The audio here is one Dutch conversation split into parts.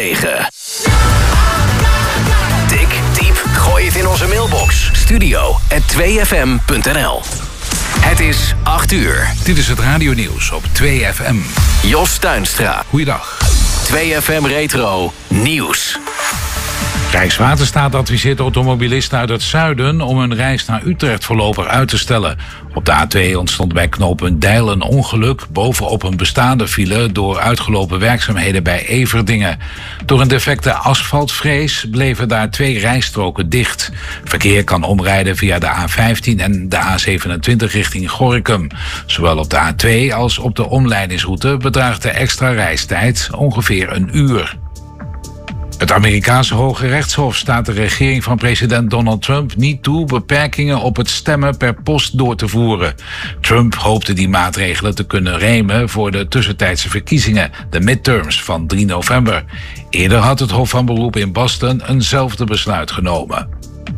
9. Dik, diep, gooi het in onze mailbox. studio@2fm.nl. Het is 8 uur. Dit is het radionieuws op 2FM. Jos Tuinstra. Goeiedag. 2FM Retro Nieuws. Rijkswaterstaat adviseert automobilisten uit het zuiden om hun reis naar Utrecht voorlopig uit te stellen. Op de A2 ontstond bij knooppunt Deil een ongeluk bovenop een bestaande file door uitgelopen werkzaamheden bij Everdingen. Door een defecte asfaltvrees bleven daar 2 rijstroken dicht. Verkeer kan omrijden via de A15 en de A27 richting Gorinchem. Zowel op de A2 als op de omleidingsroute bedraagt de extra reistijd ongeveer een uur. Het Amerikaanse Hoge Rechtshof staat de regering van president Donald Trump niet toe beperkingen op het stemmen per post door te voeren. Trump hoopte die maatregelen te kunnen remen voor de tussentijdse verkiezingen, de midterms van 3 november. Eerder had het Hof van Beroep in Boston eenzelfde besluit genomen.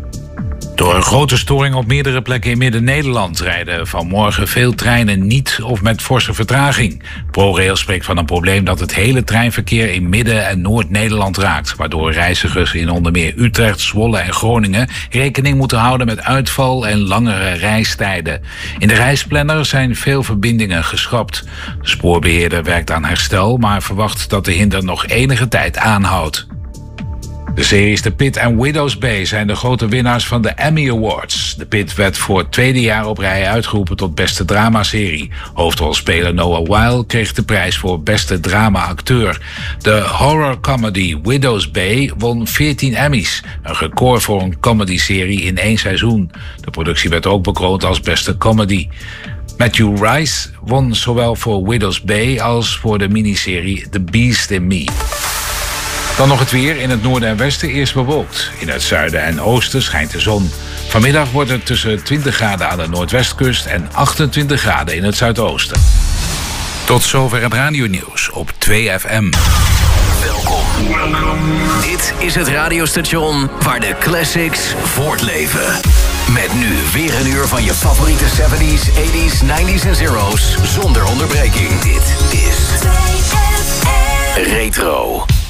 Door een grote storing op meerdere plekken in Midden-Nederland rijden vanmorgen veel treinen niet of met forse vertraging. ProRail spreekt van een probleem dat het hele treinverkeer in Midden- en Noord-Nederland raakt, waardoor reizigers in onder meer Utrecht, Zwolle en Groningen rekening moeten houden met uitval en langere reistijden. In de reisplanner zijn veel verbindingen geschrapt. De spoorbeheerder werkt aan herstel, maar verwacht dat de hinder nog enige tijd aanhoudt. De series The Pitt en Widow's Bay zijn de grote winnaars van de Emmy Awards. The Pitt werd voor het tweede jaar op rij uitgeroepen tot beste dramaserie. Hoofdrolspeler Noah Wyle kreeg de prijs voor beste drama-acteur. De horror-comedy Widow's Bay won 14 Emmys. Een record voor een comedyserie in 1 seizoen. De productie werd ook bekroond als beste comedy. Matthew Rice won zowel voor Widow's Bay als voor de miniserie The Beast in Me. Dan nog het weer. In het noorden en westen eerst bewolkt. In het zuiden en oosten schijnt de zon. Vanmiddag wordt het tussen 20 graden aan de noordwestkust en 28 graden in het zuidoosten. Tot zover het radionieuws op 2FM. Welkom. Dit is het radiostation waar de classics voortleven. Met nu weer een uur van je favoriete 70s, 80s, 90s en zeros zonder onderbreking. Dit is 2FM Retro.